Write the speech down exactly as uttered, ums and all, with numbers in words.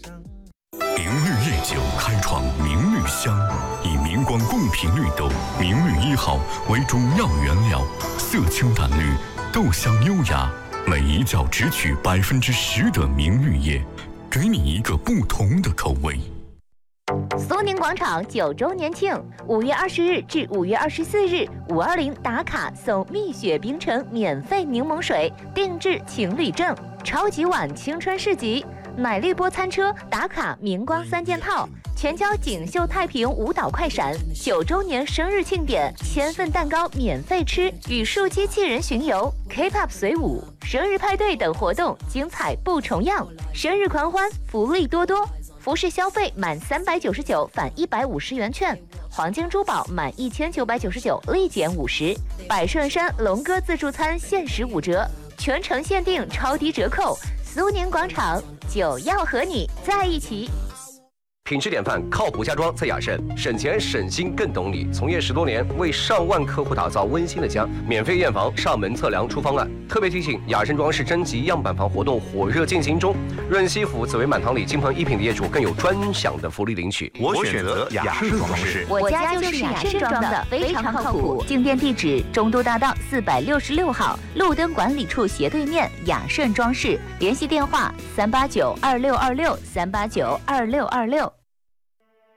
明绿夜酒开创明绿香，以明光贡品绿豆明绿一号为主要原料，色清淡绿，豆香优雅，每一窖只取百分之十的明绿叶，给你一个不同的口味。 苏宁广场九周年庆，五月二十日至五月二十四日，五二零打卡送蜜雪冰城免费柠檬水，定制情侣证，超级碗青春市集，奶绿波餐车打卡明光三件套，全交锦绣太平舞蹈快闪，九周年生日庆典，千份蛋糕免费吃，语数机器人巡游 ，K-pop 随舞，生日派对等活动精彩不重样，生日狂欢福利多多。服饰消费满三百九十九返一百五十元券，黄金珠宝满一千九百九十九立减五十，百顺山龙哥自助餐限时五折，全程限定超低折扣。苏宁广场就要和你在一起。 品质典范，靠谱家装在雅盛，省钱省心更懂你。从业十多年，为上万客户打造温馨的家。免费验房、上门测量、出方案。特别提醒：雅盛装饰征集样板房活动火热进行中。润西府紫薇满堂里金鹏一品的业主更有专享的福利领取。 我选择雅盛装饰， 我家就是雅盛装的，非常靠谱。进店地址：中都大道四百六十六号，路灯管理处斜对面，雅盛装饰。联系电话：三八九二六二六三八九二六二六。